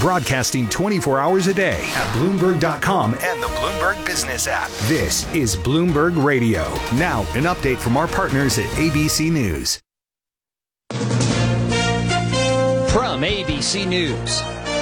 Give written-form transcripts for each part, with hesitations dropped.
broadcasting 24 hours a day at Bloomberg.com and the Bloomberg Business app. This is Bloomberg Radio. Now, an update from our partners at ABC News. From ABC News,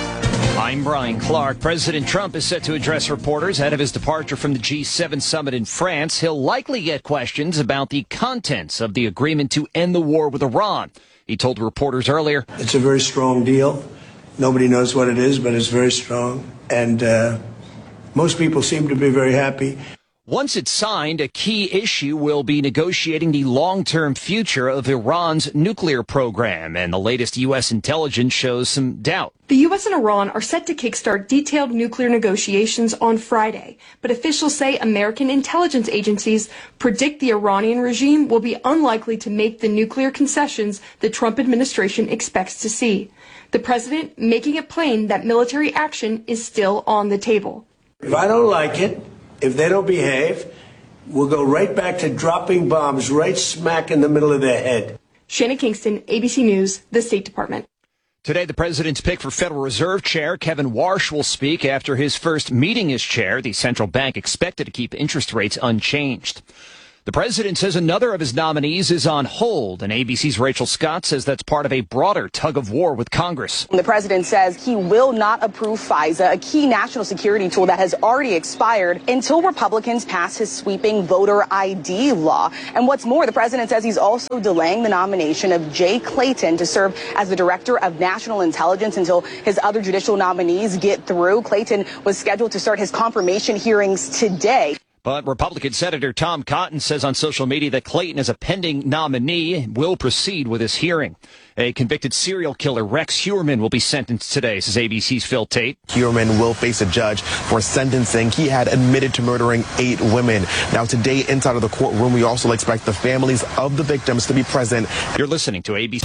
I'm Brian Clark. President Trump is set to address reporters ahead of his departure from the G7 summit in France. He'll likely get questions about the contents of the agreement to end the war with Iran. He told reporters earlier, "It's a very strong deal. Nobody knows what it is, but it's very strong. And most people seem to be very happy." Once it's signed, a key issue will be negotiating the long-term future of Iran's nuclear program, and the latest U.S. intelligence shows some doubt. The U.S. and Iran are set to kickstart detailed nuclear negotiations on Friday, but officials say American intelligence agencies predict the Iranian regime will be unlikely to make the nuclear concessions the Trump administration expects to see. The president making it plain that military action is still on the table. If I don't like it, if they don't behave, we'll go right back to dropping bombs right smack in the middle of their head. Shannon Kingston, ABC News, the State Department. Today, the president's pick for Federal Reserve Chair Kevin Warsh will speak after his first meeting as chair. The central bank expected to keep interest rates unchanged. The president says another of his nominees is on hold, and ABC's Rachel Scott says that's part of a broader tug-of-war with Congress. The president says he will not approve FISA, a key national security tool that has already expired, until Republicans pass his sweeping voter ID law. And what's more, the president says he's also delaying the nomination of Jay Clayton to serve as the director of national intelligence until his other judicial nominees get through. Clayton was scheduled to start his confirmation hearings today. But Republican Senator Tom Cotton says on social media that Clayton is a pending nominee and will proceed with his hearing. A convicted serial killer, Rex Heuermann, will be sentenced today, says ABC's Phil Tate. Heuermann will face a judge for sentencing. He had admitted to murdering 8 women. Now, today, inside of the courtroom, we also expect the families of the victims to be present. You're listening to ABC.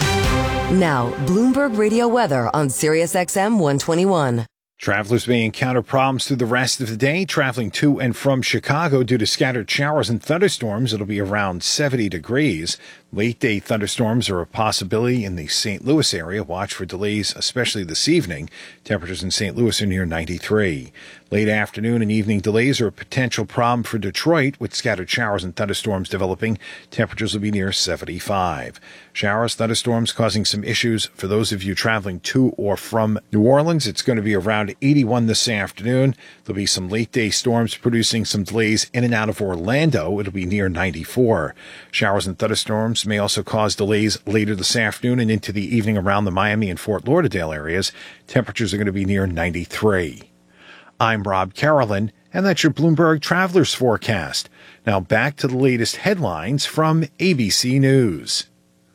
Now, Bloomberg Radio weather on SiriusXM 121. Travelers may encounter problems through the rest of the day traveling to and from Chicago due to scattered showers and thunderstorms. It'll be around 70 degrees. Late day thunderstorms are a possibility in the St. Louis area. Watch for delays, especially this evening. Temperatures in St. Louis are near 93. Late afternoon and evening delays are a potential problem for Detroit, with scattered showers and thunderstorms developing. Temperatures will be near 75. Showers, thunderstorms causing some issues for those of you traveling to or from New Orleans. It's going to be around 81 this afternoon. There'll be some late day storms producing some delays in and out of Orlando. It'll be near 94. Showers and thunderstorms may also cause delays later this afternoon and into the evening around the Miami and Fort Lauderdale areas. Temperatures are going to be near 93. I'm Rob Carolyn, and that's your Bloomberg Travelers Forecast. Now back to the latest headlines from ABC News.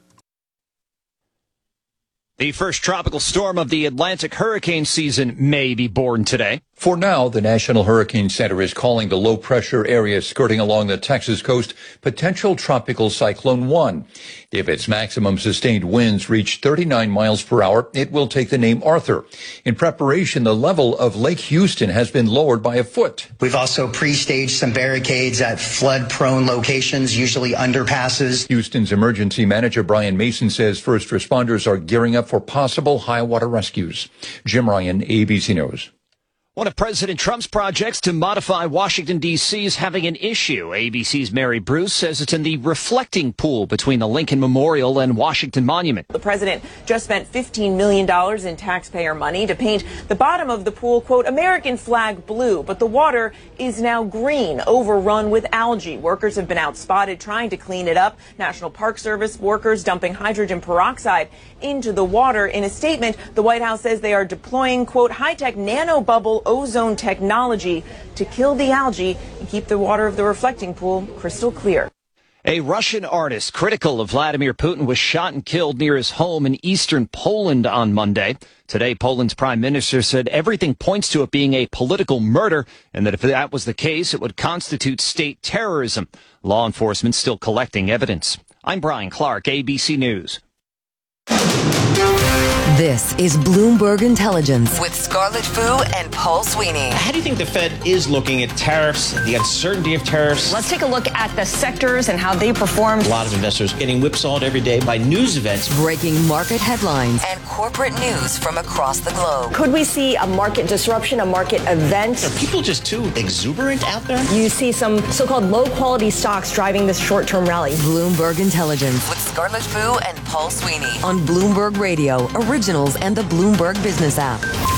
The first tropical storm of the Atlantic hurricane season may be born today. For now, the National Hurricane Center is calling the low-pressure area skirting along the Texas coast potential tropical cyclone 1. If its maximum sustained winds reach 39 miles per hour, it will take the name Arthur. In preparation, the level of Lake Houston has been lowered by a foot. We've also pre-staged some barricades at flood-prone locations, usually underpasses. Houston's emergency manager Brian Mason says first responders are gearing up for possible high-water rescues. Jim Ryan, ABC News. One of President Trump's projects to modify Washington, D.C. is having an issue. ABC's Mary Bruce says it's in the reflecting pool between the Lincoln Memorial and Washington Monument. The president just spent $15 million in taxpayer money to paint the bottom of the pool, quote, American flag blue, but the water is now green, overrun with algae. Workers have been out spotted trying to clean it up. National Park Service workers dumping hydrogen peroxide into the water. In a statement, the White House says they are deploying, quote, high-tech nanobubble ozone technology to kill the algae and keep the water of the reflecting pool crystal clear. A Russian artist critical of Vladimir Putin was shot and killed near his home in eastern Poland on Monday. Today, Poland's prime minister said everything points to it being a political murder, and that if that was the case, it would constitute state terrorism. Law enforcement still collecting evidence. I'm Brian Clark, ABC News. This is Bloomberg Intelligence with Scarlett Fu and Paul Sweeney. How do you think the Fed is looking at tariffs, the uncertainty of tariffs? Let's take a look at the sectors and how they performed. A lot of investors getting whipsawed every day by news events. Breaking market headlines and corporate news from across the globe. Could we see a market disruption, a market event? Are people just too exuberant out there? You see some so-called low-quality stocks driving this short-term rally. Bloomberg Intelligence with Scarlett Fu and Paul Sweeney on Bloomberg Radio, Originals, and the Bloomberg Business app.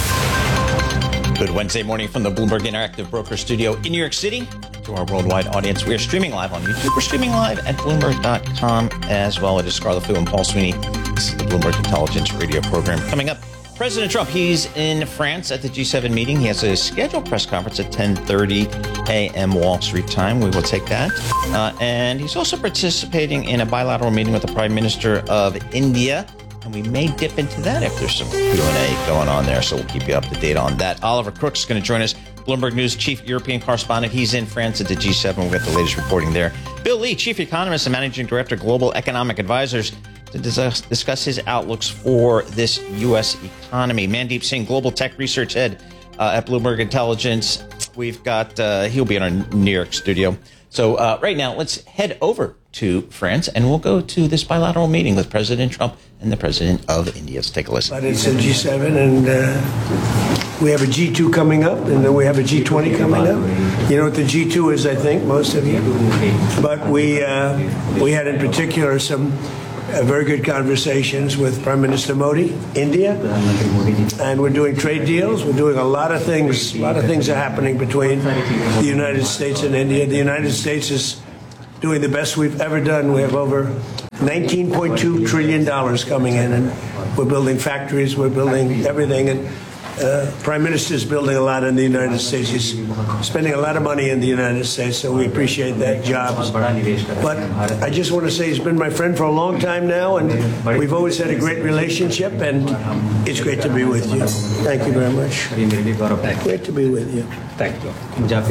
Good Wednesday morning from the Bloomberg Interactive Broker Studio in New York City. To our worldwide audience, we are streaming live on YouTube. We're streaming live at Bloomberg.com as well. It is Scarlett Fu and Paul Sweeney. This is the Bloomberg Intelligence Radio program. Coming up, President Trump, he's in France at the G7 meeting. He has a scheduled press conference at 10:30 a.m. Wall Street time. We will take that. And he's also participating in a bilateral meeting with the Prime Minister of India. And we may dip into that if there's some Q&A going on there. So we'll keep you up to date on that. Oliver Crooks is going to join us, Bloomberg News Chief European Correspondent. He's in France at the G7. We'll get the latest reporting there. Bill Lee, Chief Economist and Managing Director, Global Economic Advisors, to discuss his outlooks for this U.S. economy. Mandeep Singh, Global Tech Research Head at Bloomberg Intelligence. We've got, he'll be in our New York studio. So right now, let's head over to France, and we'll go to this bilateral meeting with President Trump and the President of India. Let's take a listen. But it's a G7, and we have a G2 coming up, and then we have a G20 coming up. You know what the G2 is, I think, most of you. But we had in particular some very good conversations with Prime Minister Modi, India, and we're doing trade deals. We're doing a lot of things. A lot of things are happening between the United States and India. The United States is doing the best we've ever done. We have over $19.2 trillion coming in, and we're building factories, we're building everything. And Prime Minister is building a lot in the United States. He's spending a lot of money in the United States, so we appreciate that job. But I just want to say he's been my friend for a long time now, and we've always had a great relationship, and it's great to be with you. Thank you very much. Great to be with you. Thank you.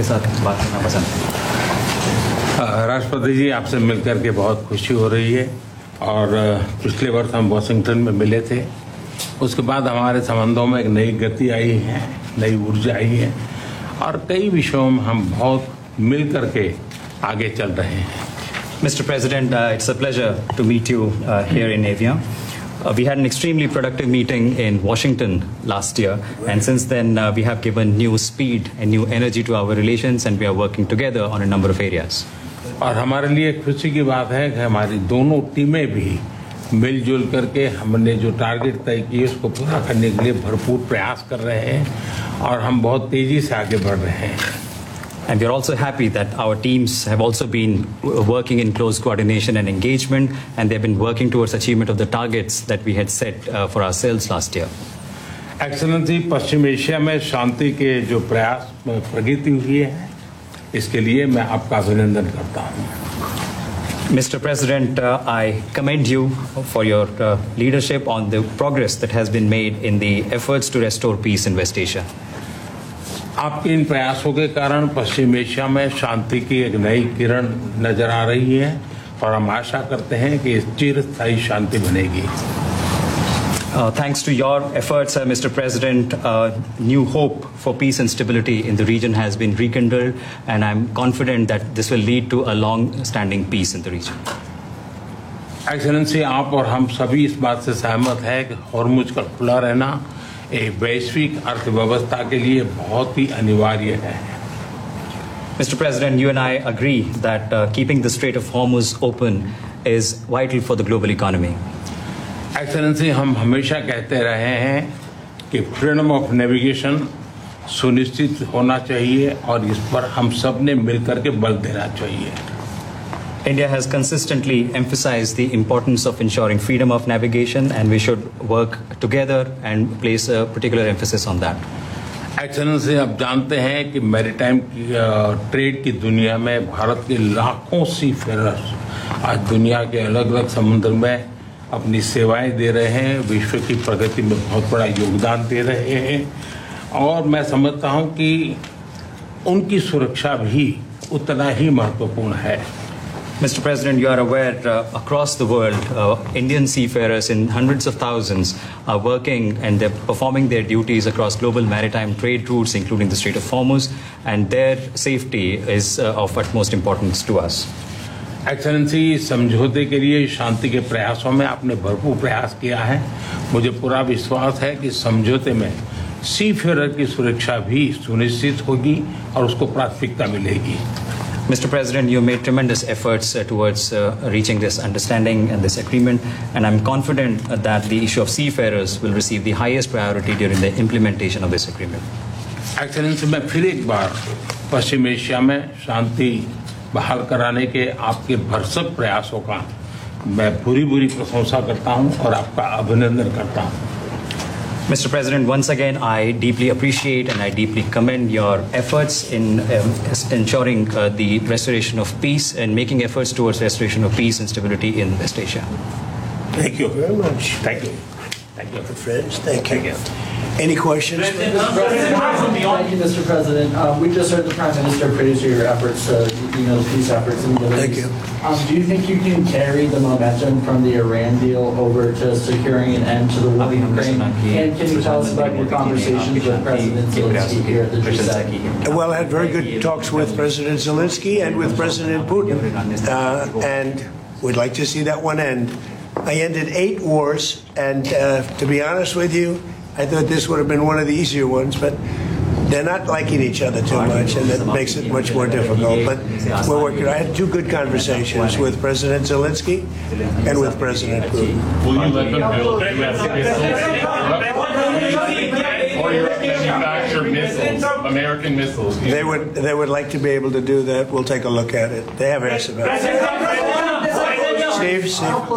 राष्ट्रपति जी, आपसे मिलकर के बहुत खुशी हो रही है और पिछले वर्ष हम वाशिंगटन में मिले थे। उसके बाद हमारे संबंधों में एक नई गति आई है, नई ऊर्जा आई है और कई विषयों में हम बहुत मिल करके आगे चल रहे हैं। Mr. President, it's a pleasure to meet you here in Avia. We had an extremely productive meeting in Washington last year, and since then we have given new speed and new energy to our relations, and we are working together on a number of areas. और हमारे लिए खुशी की बात है कि हमारी दोनों टीमें भी मिलजुल करके हमने जो टारगेट तय किए उसको पूरा करने के लिए भरपूर प्रयास कर रहे हैं और हम बहुत तेजी से आगे बढ़ रहे हैं. And we are also happy that our teams have also been working in close coordination and engagement, and they've been working towards achievement of the targets that we had set for ourselves last year. Excellency, Paschim Asia में शांति के जो प्रयास प्रगति हुई है, इसके लिए मैं आपका अभिनंदन करता हूं. Mr. President, I commend you for your leadership on the progress that has been made in the efforts to restore peace in West Asia. आपके इन प्रयासों के कारण पश्चिम एशिया में शांति की एक नई किरण नजर आ रही है और हम आशा करते हैं कि चिरस्थायी शांति बनेगी. Thanks to your efforts, Mr. President, new hope for peace and stability in the region has been rekindled, and I'm confident that this will lead to a long-standing peace in the region. Excellency, आप और हम सभी इस बात से सहमत हैं कि हॉर्मुज का खुला रहना एक वैश्विक अर्थव्यवस्था के लिए बहुत ही अनिवार्य है. Mr. President, you and I agree that keeping the Strait of Hormuz open is vital for the global economy. Excellency, हम हमेशा कहते रहे हैं कि फ्रीडम ऑफ नेविगेशन सुनिश्चित होना चाहिए और इस पर हम सब ने मिलकर के बल देना चाहिए. India has consistently emphasized the importance of ensuring freedom of navigation, and we should work together and place a particular emphasis on that. Excellency, आप जानते हैं कि मैरीटाइम ट्रेड की दुनिया में भारत के लाखों सी फेरर्स आज दुनिया के अलग अलग समुद्र में अपनी सेवाएं दे रहे हैं, विश्व की प्रगति में बहुत बड़ा योगदान दे रहे हैं और मैं समझता हूं कि उनकी सुरक्षा भी उतना ही महत्वपूर्ण है. Mr. President, you are aware across the world, Indian seafarers in hundreds of thousands are working and they're performing their duties across global maritime trade routes, including the Strait of Hormuz, and their safety is of utmost importance to us. Excellency, समझौते के लिए शांति के प्रयासों में आपने भरपूर प्रयास किया है। मुझे पूरा विश्वास है कि समझौते में सीफेयर की सुरक्षा भी सुनिश्चित होगी और उसको प्राथमिकता मिलेगी। Mr. President, you made tremendous efforts towards reaching this understanding and this agreement, and I'm confident that the issue of seafarers will receive the highest priority during the implementation of this agreement. Excellency, मैं फिर एक बार पश्चिम Asia में शांति बहाल कराने के आपके भरसक प्रयासों का मैं पूरी प्रशंसा करता हूं और आपका अभिनंदन करता हूं। Mr. President, once again, I deeply appreciate and I deeply commend your efforts in ensuring the restoration of peace and making efforts towards restoration of peace and stability in West Asia. Thank you very much. Thank you. Thank you. Friends, thank you. Any questions? Thank you, Mr. President. We just heard the Prime Minister praise your efforts, the peace efforts in the Middle East. Thank you. Do you think you can carry the momentum from the Iran deal over to securing an end to the war in Ukraine? And can you tell us about your conversations with President Zelensky here at the G7? Well, I had very good talks with President Zelensky and with President Putin, and we'd like to see that one end. I ended 8 wars, and to be honest with you, I thought this would have been one of the easier ones, but they're not liking each other too much, and that makes it much more difficult. But we're working. I had 2 good conversations with President Zelensky and with President Putin. Will you let them build U.S. missiles? Or you manufacture missiles, American missiles? They would like to be able to do that. We'll take a look at it. They have asked about it. Steve.